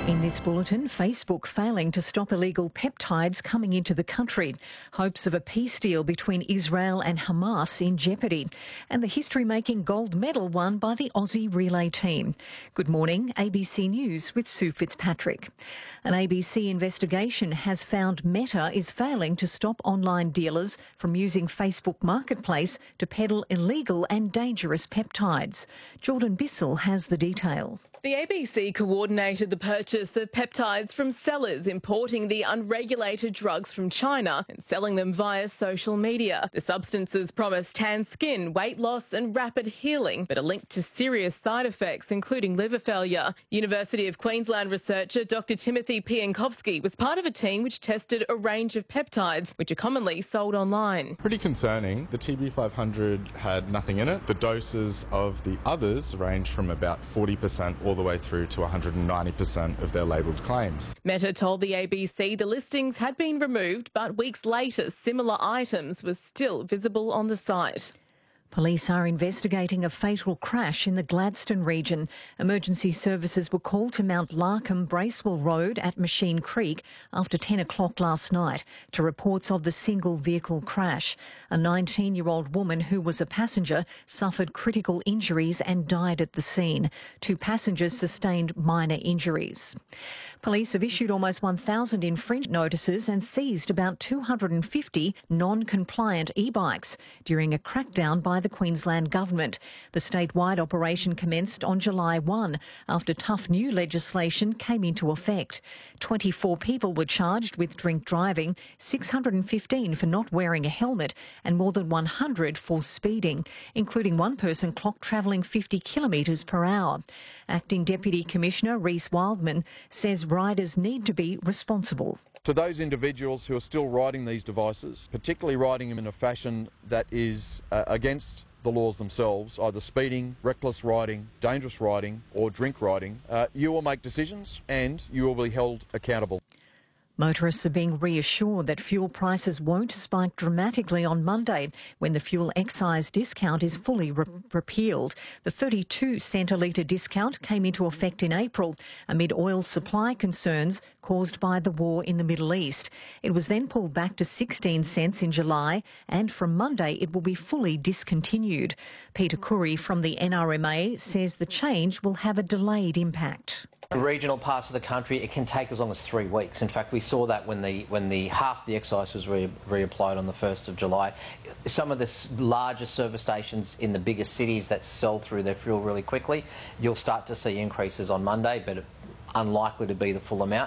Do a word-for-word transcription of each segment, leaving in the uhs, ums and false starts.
In this bulletin, Facebook failing to stop illegal peptides coming into the country, hopes of a peace deal between Israel and Hamas in jeopardy, and the history-making gold medal won by the Aussie relay team. Good morning, A B C News with Sue Fitzpatrick. An A B C investigation has found Meta is failing to stop online dealers from using Facebook Marketplace to peddle illegal and dangerous peptides. Jordan Bissell has the detail. The A B C coordinated the purchase of peptides from sellers importing the unregulated drugs from China and selling them via social media. The substances promise tan skin, weight loss and rapid healing, but are linked to serious side effects, including liver failure. University of Queensland researcher Doctor Timothy Pienkovsky was part of a team which tested a range of peptides, which are commonly sold online. Pretty concerning. The T B five hundred had nothing in it. The doses of the others range from about forty percent all the way through to one hundred ninety percent of their labelled claims. Meta told the A B C the listings had been removed, but weeks later similar items were still visible on the site. Police are investigating a fatal crash in the Gladstone region. Emergency services were called to Mount Larkham Bracewell Road at Machine Creek after ten o'clock last night to reports of the single vehicle crash. A nineteen-year-old woman who was a passenger suffered critical injuries and died at the scene. Two passengers sustained minor injuries. Police have issued almost one thousand infringement notices and seized about two hundred fifty non-compliant e-bikes during a crackdown by the Queensland Government. The statewide operation commenced on July first after tough new legislation came into effect. twenty-four people were charged with drink driving, six hundred fifteen for not wearing a helmet and more than one hundred for speeding, including one person clocked travelling fifty kilometres per hour. Acting Deputy Commissioner Reece Wildman says riders need to be responsible. To those individuals who are still riding these devices, particularly riding them in a fashion that is uh, against the laws themselves, either speeding, reckless riding, dangerous riding or drink riding, uh, you will make decisions and you will be held accountable. Motorists are being reassured that fuel prices won't spike dramatically on Monday when the fuel excise discount is fully re- repealed. The thirty-two cent a litre discount came into effect in April amid oil supply concerns caused by the war in the Middle East. It was then pulled back to sixteen cents in July, and from Monday it will be fully discontinued. Peter Curry from the N R M A says the change will have a delayed impact. In regional parts of the country, it can take as long as three weeks. In fact, we saw that when the when the half the excise was re, reapplied on the first of July. Some of the larger service stations in the bigger cities that sell through their fuel really quickly, you'll start to see increases on Monday, but unlikely to be the full amount.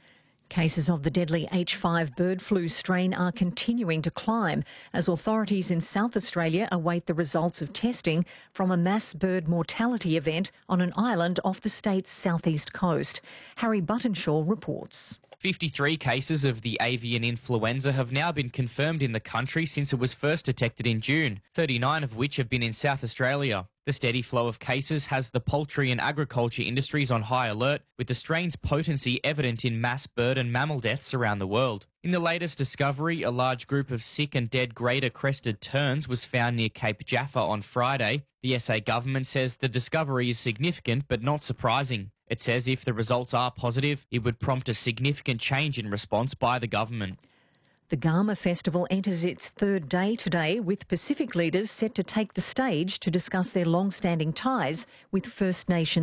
Cases of the deadly H five bird flu strain are continuing to climb as authorities in South Australia await the results of testing from a mass bird mortality event on an island off the state's southeast coast. Harry Buttonshaw reports. fifty-three cases of the avian influenza have now been confirmed in the country since it was first detected in June, thirty-nine of which have been in South Australia. The steady flow of cases has the poultry and agriculture industries on high alert, with the strain's potency evident in mass bird and mammal deaths around the world. In the latest discovery, a large group of sick and dead greater crested terns was found near Cape Jaffa on Friday. The S A government says the discovery is significant but not surprising. It says if the results are positive, it would prompt a significant change in response by the government. The Garma Festival enters its third day today, with Pacific leaders set to take the stage to discuss their long-standing ties with First Nations.